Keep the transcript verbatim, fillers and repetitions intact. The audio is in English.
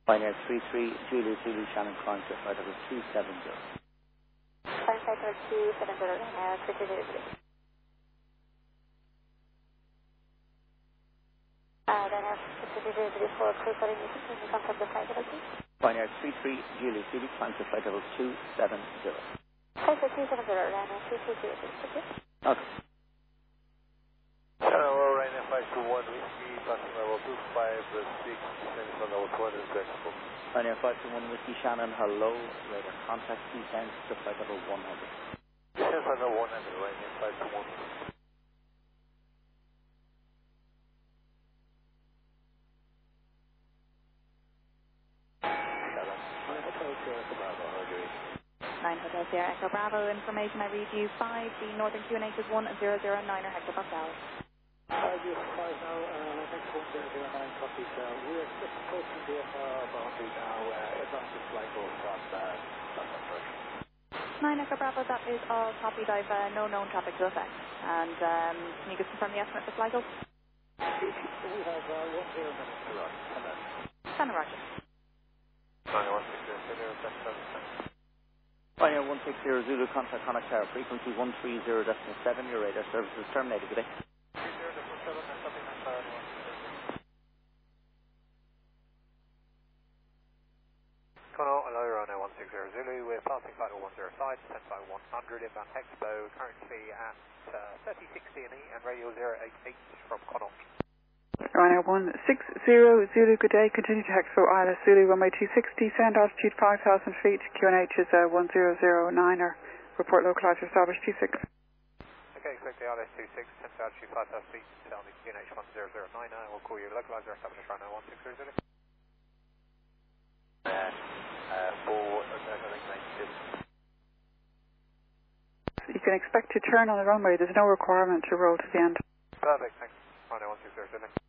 Pioneer three three, Julie, Julie, Shannon, climb to flight level two seven zero. Climb flight level two seven zero, uh, three two zero zero. Uh, then have three two zero zero for crew calling you, can you confirm the flight level please? Pioneer three three, Julie, Julie, climb to flight level two seven zero. Flight level two seven zero, Ryanair three two zero zero, okay? Okay. Hello, Ryanair five two one, whiskey, passing level two five six, descending on level two hundred, Jacksonville. Pioneer five two one, Whiskey, Shannon, hello, radar contact, descent to flight level one hundred. Descent on level one hundred, Ryanair five two one. nine Hotel Sierra Echo Bravo, information I read you five, the Northern Q N H is one zero zero nine or hectopascal. five zero five now, uh, next one zero zero nine copies, uh, we are just approaching the F R boundary now, uh, advanced flight goal from, uh, London direction. nine Echo Bravo, that is all copied, I've uh, no known traffic to affect. And um, can you just confirm the estimate for flight goal? We have, uh, one zero minutes to run, and then. Santa Roger. nine one six zero zero, seven seven. Pioneer one six zero, Zulu, contact Connacht Tower, frequency one three zero point seven, your radar services terminated, good day. Connaught, hello, Ryanair one six zero Zulu, we're passing flight one zero five, descent flight one hundred, inbound Expo, currently at uh, thirty sixty and E and radio zero eight eight from Connaught. Ryanair one six zero Zulu, good day, continue to Hexpo Isla, Zulu, runway two sixty, send altitude five thousand feet, Q N H is uh, one zero zero nine, or report localizer established two six. Okay, expect the I L S two six, send altitude five thousand feet, tell me Q N H one zero zero nine, uh, we'll call you localizer established Ryanair one six zero Zulu. Uh, uh, four, ninety-two. You can expect to turn on the runway, there's no requirement to roll to the end. Perfect, thanks. Ryanair one six zero Zulu.